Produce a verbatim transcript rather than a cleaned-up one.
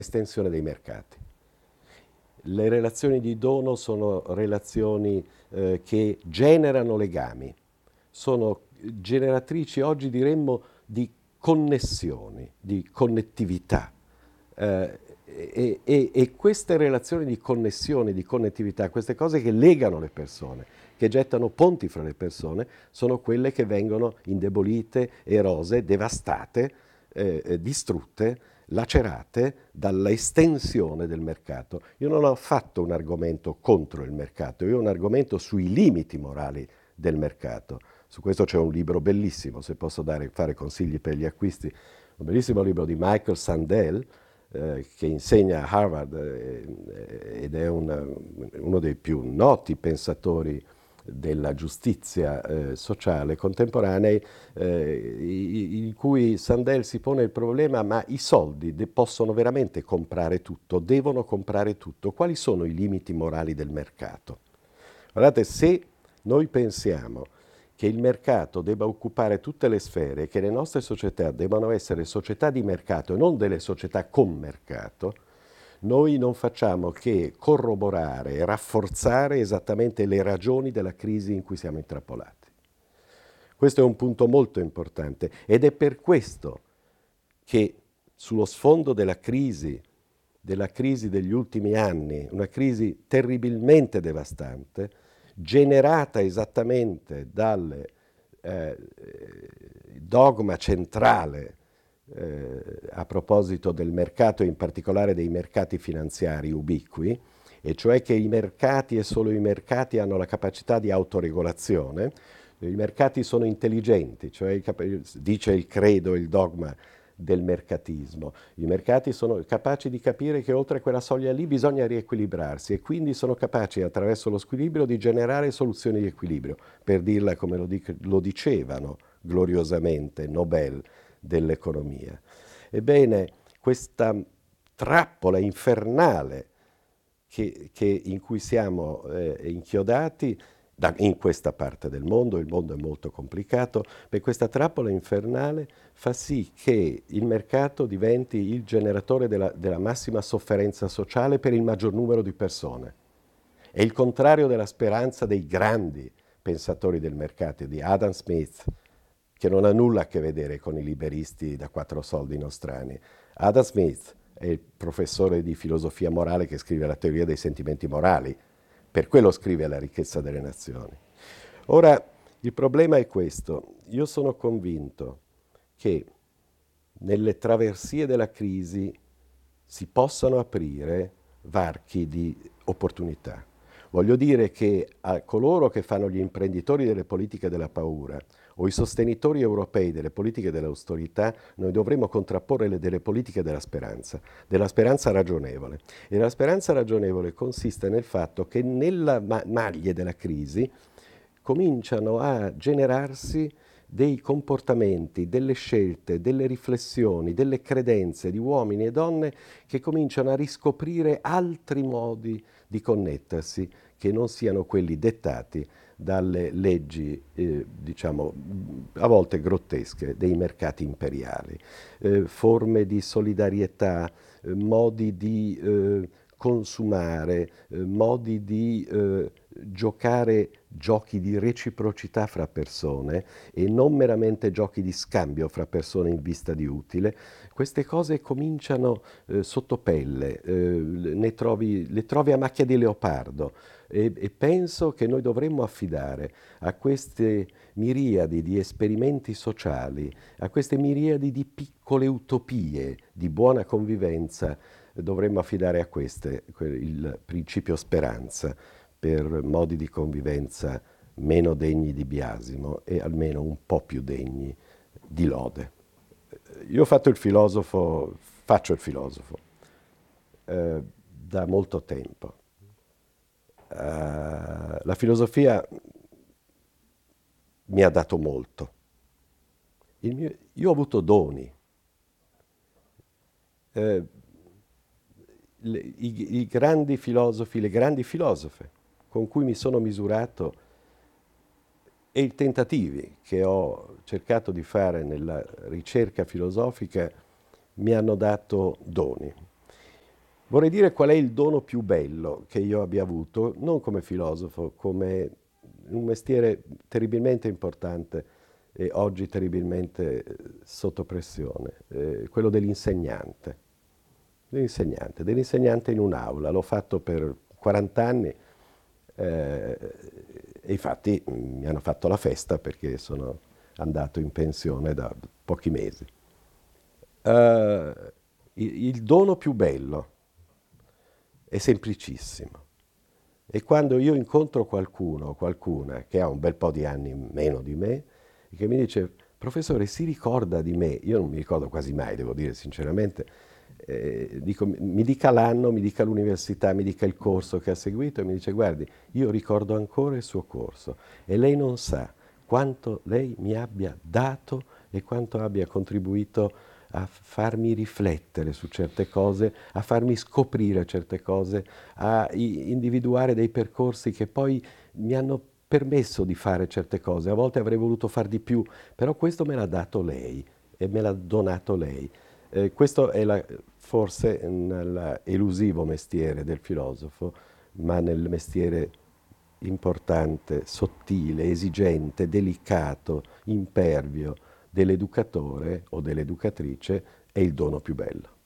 estensione dei mercati. Le relazioni di dono sono relazioni eh, che generano legami, sono generatrici oggi diremmo di connessioni, di connettività. Eh, e, e, e queste relazioni di connessione, di connettività, queste cose che legano le persone, che gettano ponti fra le persone, sono quelle che vengono indebolite, erose, devastate, eh, eh, distrutte, lacerate dalla estensione del mercato. Io non ho fatto un argomento contro il mercato, io ho un argomento sui limiti morali del mercato. Su questo c'è un libro bellissimo, se posso dare, fare consigli per gli acquisti, un bellissimo libro di Michael Sandel, eh, che insegna a Harvard eh, ed è un, uno dei più noti pensatori della giustizia eh, sociale contemporanei, eh, in cui Sandel si pone il problema: ma i soldi de- possono veramente comprare tutto? Devono comprare tutto? Quali sono i limiti morali del mercato? Guardate, se noi pensiamo che il mercato debba occupare tutte le sfere, che le nostre società debbano essere società di mercato e non delle società con mercato, noi non facciamo che corroborare e rafforzare esattamente le ragioni della crisi in cui siamo intrappolati. Questo è un punto molto importante ed è per questo che sullo sfondo della crisi, della crisi degli ultimi anni, una crisi terribilmente devastante, generata esattamente dal eh, dogma centrale eh, a proposito del mercato, in particolare dei mercati finanziari ubiqui, e cioè che i mercati e solo i mercati hanno la capacità di autoregolazione. I mercati sono intelligenti, cioè dice il credo, il dogma del mercatismo. I mercati sono capaci di capire che oltre quella soglia lì bisogna riequilibrarsi e quindi sono capaci attraverso lo squilibrio di generare soluzioni di equilibrio, per dirla come lo, dic- lo dicevano gloriosamente Nobel dell'economia. Ebbene, questa trappola infernale che, che in cui siamo eh, inchiodati da, in questa parte del mondo, il mondo è molto complicato, per questa trappola infernale fa sì che il mercato diventi il generatore della, della massima sofferenza sociale per il maggior numero di persone. È il contrario della speranza dei grandi pensatori del mercato, di Adam Smith, che non ha nulla a che vedere con i liberisti da quattro soldi nostrani. Adam Smith è il professore di filosofia morale che scrive la teoria dei sentimenti morali, per quello scrive La ricchezza delle nazioni. Ora, il problema è questo. Io sono convinto che nelle traversie della crisi si possano aprire varchi di opportunità. Voglio dire che a coloro che fanno gli imprenditori delle politiche della paura o i sostenitori europei delle politiche dell'austerità, noi dovremmo contrapporre le delle politiche della speranza, della speranza ragionevole. E la speranza ragionevole consiste nel fatto che nella ma- maglie della crisi cominciano a generarsi dei comportamenti, delle scelte, delle riflessioni, delle credenze di uomini e donne che cominciano a riscoprire altri modi di connettersi che non siano quelli dettati dalle leggi, eh, diciamo, a volte grottesche dei mercati imperiali. Eh, forme di solidarietà, eh, modi di eh, consumare, eh, modi di eh, giocare giochi di reciprocità fra persone e non meramente giochi di scambio fra persone in vista di utile. Queste cose cominciano eh, sotto pelle, eh, ne trovi, le trovi a macchia di leopardo e, e penso che noi dovremmo affidare a queste miriadi di esperimenti sociali, a queste miriadi di piccole utopie di buona convivenza, dovremmo affidare a queste il principio speranza per modi di convivenza meno degni di biasimo e almeno un po' più degni di lode. Io ho fatto il filosofo, faccio il filosofo eh, da molto tempo. Uh, la filosofia mi ha dato molto. Il mio, io ho avuto doni. Eh, le, i, I grandi filosofi, le grandi filosofe con cui mi sono misurato e i tentativi che ho cercato di fare nella ricerca filosofica mi hanno dato doni. Vorrei dire qual è il dono più bello che io abbia avuto, non come filosofo, come un mestiere terribilmente importante e oggi terribilmente eh, sotto pressione, eh, quello dell'insegnante. Dell'insegnante, dell'insegnante in un'aula. L'ho fatto per quaranta anni eh, e infatti mm, mi hanno fatto la festa perché sono andato in pensione da pochi mesi. Eh, il, il dono più bello è semplicissimo. E quando io incontro qualcuno o qualcuna che ha un bel po' di anni meno di me e che mi dice, professore, si ricorda di me? Io non mi ricordo quasi mai, devo dire sinceramente. Eh, dico, mi dica l'anno, mi dica l'università, mi dica il corso che ha seguito e mi dice, guardi, io ricordo ancora il suo corso e lei non sa quanto lei mi abbia dato e quanto abbia contribuito a farmi riflettere su certe cose, a farmi scoprire certe cose, a i- individuare dei percorsi che poi mi hanno permesso di fare certe cose. A volte avrei voluto far di più, però questo me l'ha dato lei e me l'ha donato lei. Eh, questo è la- forse nell'elusivo mestiere del filosofo, ma nel mestiere importante, sottile, esigente, delicato, impervio dell'educatore o dell'educatrice è il dono più bello.